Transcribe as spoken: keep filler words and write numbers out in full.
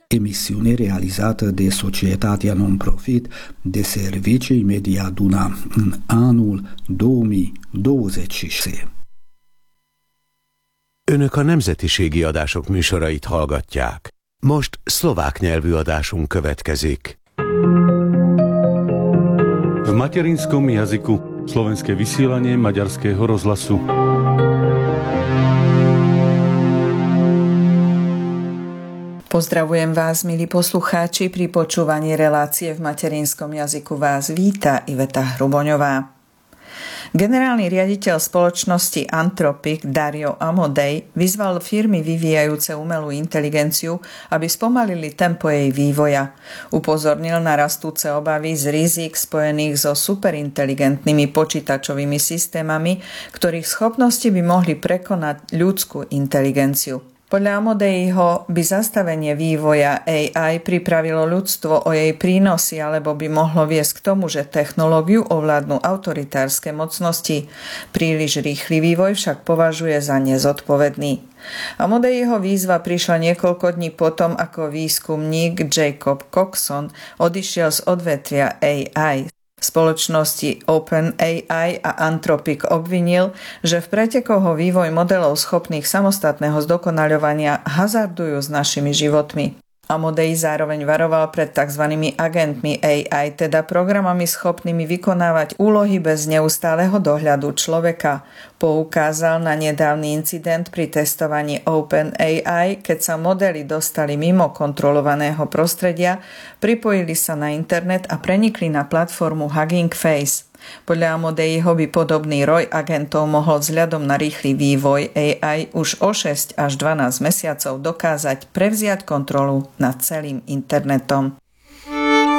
emissione realizată de societatea non-profit de servicii media Duna în anul două mii douăzeci și șase. Önök a nemzetiségi adások műsorait hallgatják. Most szlovák nyelvű adásunk következik. V materinskom jazyku slovenské vysielanie Maďarského rozhlasu. Pozdravujem vás, milí poslucháči, pri počúvaní relácie v materinskom jazyku vás víta Iveta Hruboňová. Generálny riaditeľ spoločnosti Anthropic Dario Amodei vyzval firmy vyvíjajúce umelú inteligenciu, aby spomalili tempo jej vývoja. Upozornil na rastúce obavy z rizík spojených so superinteligentnými počítačovými systémami, ktorých schopnosti by mohli prekonať ľudskú inteligenciu. Podľa Amodeiho by zastavenie vývoja á í pripravilo ľudstvo o jej prínosy alebo by mohlo viesť k tomu, že technológiu ovládnu autoritárske mocnosti. Príliš rýchly vývoj však považuje za nezodpovedný. Amodeiho výzva prišla niekoľko dní potom, ako výskumník Jacob Coxon odišiel z odvetvia á í. Spoločnosti OpenAI a Anthropic obvinil, že v pretekoch o vývoj modelov schopných samostatného zdokonaľovania hazardujú s našimi životmi. Amodei zároveň varoval pred tzv. Agentmi á í, teda programami schopnými vykonávať úlohy bez neustáleho dohľadu človeka. Poukázal na nedávny incident pri testovaní OpenAI, keď sa modely dostali mimo kontrolovaného prostredia, pripojili sa na internet a prenikli na platformu Hugging Face. Podľa Amodeiho by podobný roj agentov mohol vzhľadom na rýchly vývoj á í už o šesť až dvanásť mesiacov dokázať prevziať kontrolu nad celým internetom.